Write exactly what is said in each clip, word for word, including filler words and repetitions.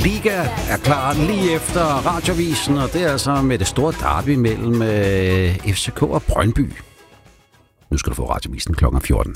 Liga er klar lige efter Radioavisen, og det er altså med det store derby mellem øh, F C K og Brøndby. Nu skal du få Radioavisen klokken fjorten.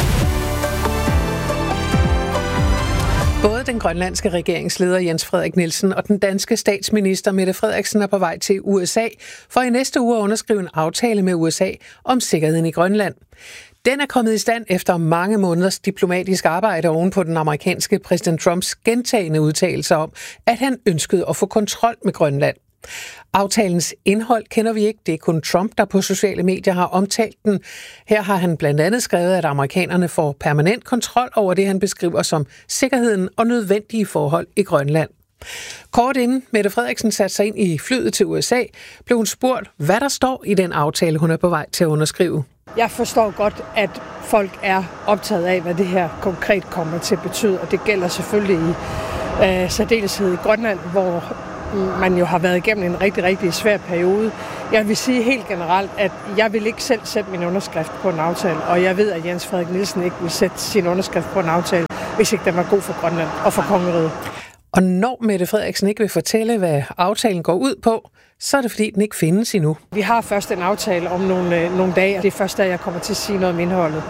Både den grønlandske regeringsleder Jens Frederik Nielsen og den danske statsminister Mette Frederiksen er på vej til U S A for i næste uge at underskrive en aftale med U S A om sikkerheden i Grønland. Den er kommet i stand efter mange måneders diplomatisk arbejde oven på den amerikanske præsident Trumps gentagne udtalelser om, at han ønskede at få kontrol med Grønland. Aftalens indhold kender vi ikke. Det er kun Trump, der på sociale medier har omtalt den. Her har han blandt andet skrevet, at amerikanerne får permanent kontrol over det, han beskriver som sikkerheden og nødvendige forhold i Grønland. Kort inden Mette Frederiksen satte sig ind i flyet til U S A, blev hun spurgt, hvad der står i den aftale, hun er på vej til at underskrive. Jeg forstår godt, at folk er optaget af, hvad det her konkret kommer til at betyde, og det gælder selvfølgelig i øh, særdeleshed i Grønland, hvor man jo har været igennem en rigtig, rigtig svær periode. Jeg vil sige helt generelt, at jeg vil ikke selv sætte min underskrift på en aftale, og jeg ved, at Jens Frederik Nielsen ikke vil sætte sin underskrift på en aftale, hvis ikke den var god for Grønland og for kongeriget. Og når Mette Frederiksen ikke vil fortælle, hvad aftalen går ud på, så er det fordi, den ikke findes endnu. Vi har først en aftale om nogle, nogle dage, og det er først, da jeg kommer til at sige noget om indholdet.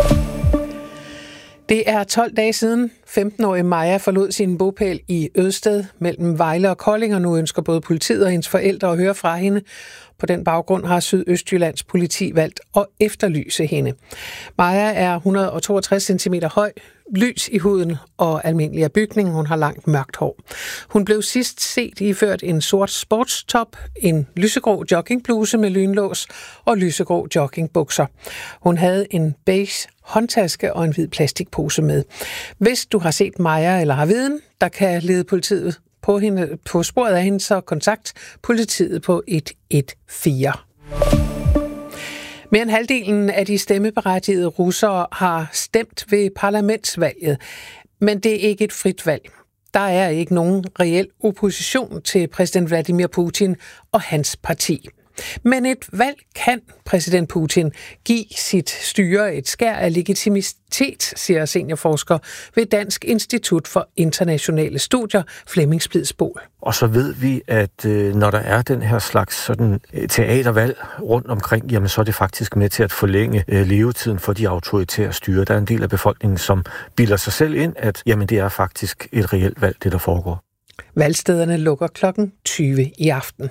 Det er tolv dage siden femten-årige Maja forlod sin bopæl i Ødsted mellem Vejle og Kolding, og nu ønsker både politiet og hendes forældre at høre fra hende. På den baggrund har Sydøstjyllands politi valgt at efterlyse hende. Maja er et hundrede og toogtres centimeter høj, lys i huden og almindelig af bygning. Hun har langt mørkt hår. Hun blev sidst set iført en sort sportstop, en lysegrå joggingbluse med lynlås og lysegrå joggingbukser. Hun havde en beige håndtaske og en hvid plastikpose med. Hvis du har set Maja eller har viden, der kan lede politiet på, hende, på sporet af hende, så kontakt politiet på et et fire. Mere end halvdelen af de stemmeberettigede russere har stemt ved parlamentsvalget, men det er ikke et frit valg. Der er ikke nogen reel opposition til præsident Vladimir Putin og hans parti. Men et valg kan præsident Putin give sit styre et skær af legitimitet, siger seniorforsker ved Dansk Institut for Internationale Studier, Flemming Splidsbol. Og så ved vi, at øh, når der er den her slags sådan, teatervalg rundt omkring, jamen så er det faktisk med til at forlænge øh, levetiden for de autoritære styre. Der er en del af befolkningen, som bilder sig selv ind, at jamen, det er faktisk et reelt valg, det der foregår. Valgstederne lukker klokken tyve i aften.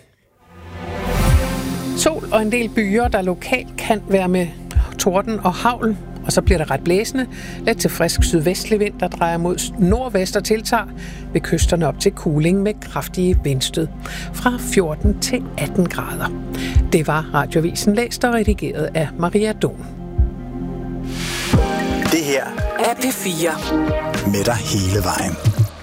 Sol og en del byer, der lokalt kan være med torden og hagl, og så bliver det ret blæsende. Let til frisk sydvestlig vind, der drejer mod nordvest og tiltager ved kysterne op til kuling med kraftige vindstød fra fjorten til atten grader. Det var Radioavisen læst og redigeret af Maria Don. Det her er P fire. Med dig hele vejen.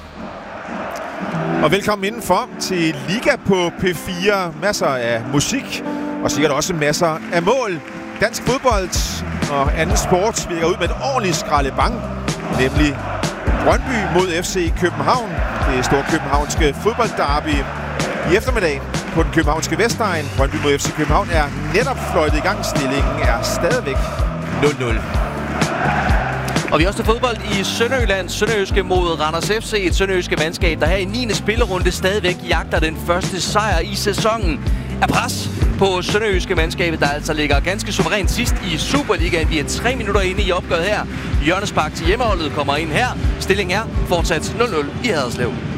Og velkommen indenfor til Liga på P fire. Masser af musik, og sikkert også masser af mål. Dansk fodbold og anden sport virker ud med et ordentligt skraldebang, nemlig Brøndby mod F C København. Det store københavnske fodboldderby i eftermiddag på den københavnske Vestegn. Brøndby mod F C København er netop fløjtet i gang. Stillingen er stadigvæk nul nul. Og vi har også til fodbold i Sønderjylland. Sønderjyske mod Randers F C. Et sønderjyske mandskab, der her i niende spillerunde stadigvæk jagter den første sejr i sæsonen. Er pres på sønderjyske mandskabet, der altså ligger ganske suverænt sidst i Superligaen. Vi er tre minutter inde i opgøret her. Hjørnespark til hjemmeholdet kommer ind her. Stillingen er fortsat nul nul i Haderslev.